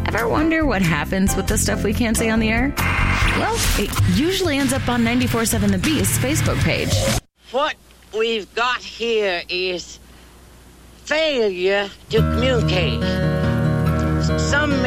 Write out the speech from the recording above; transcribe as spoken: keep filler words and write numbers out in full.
Ever wonder what happens with the stuff we can't say on the air? Well, it usually ends up on ninety-four seven The Beast's Facebook page. What we've got here is failure to communicate. Some